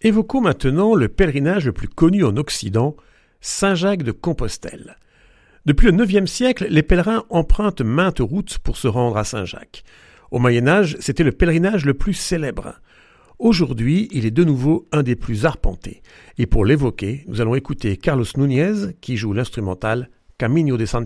Évoquons maintenant le pèlerinage le plus connu en Occident, Saint-Jacques de Compostelle. Depuis le IXe siècle, les pèlerins empruntent maintes routes pour se rendre à Saint-Jacques. Au Moyen-Âge, c'était le pèlerinage le plus célèbre. Aujourd'hui, il est de nouveau un des plus arpentés. Et pour l'évoquer, nous allons écouter Carlos Núñez qui joue l'instrumental Camino de Santiago.